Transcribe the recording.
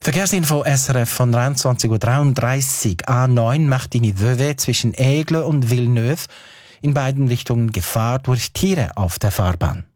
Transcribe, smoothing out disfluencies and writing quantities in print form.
Verkehrsinfo SRF von 23:33 Uhr. A9 Martigny-Vevey zwischen Aigle und Villeneuve. In beiden Richtungen Gefahr durch Tiere auf der Fahrbahn.